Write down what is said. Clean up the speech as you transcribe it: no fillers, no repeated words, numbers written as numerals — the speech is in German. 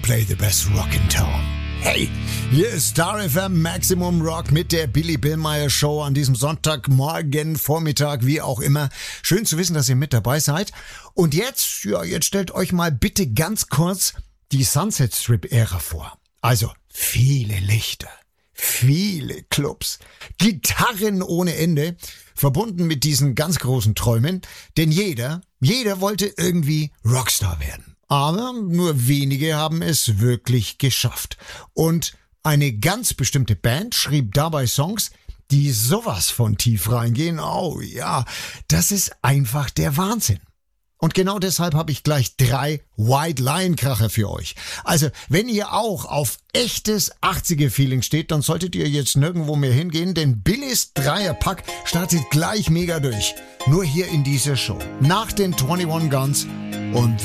play the best rock in town. Hey, hier ist Star FM Maximum Rock mit der Billy Billmeyer Show an diesem Sonntagmorgen, Vormittag, wie auch immer. Schön zu wissen, dass ihr mit dabei seid. Und jetzt stellt euch mal bitte ganz kurz die Sunset Strip-Ära vor. Also viele Lichter, viele Clubs, Gitarren ohne Ende, verbunden mit diesen ganz großen Träumen. Denn jeder wollte irgendwie Rockstar werden. Aber nur wenige haben es wirklich geschafft. Und eine ganz bestimmte Band schrieb dabei Songs, die sowas von tief reingehen. Oh ja, das ist einfach der Wahnsinn. Und genau deshalb habe ich gleich 3 White Lion Kracher für euch. Also, wenn ihr auch auf echtes 80er-Feeling steht, dann solltet ihr jetzt nirgendwo mehr hingehen, denn Billys Dreierpack startet gleich mega durch. Nur hier in dieser Show. Nach den 21 Guns und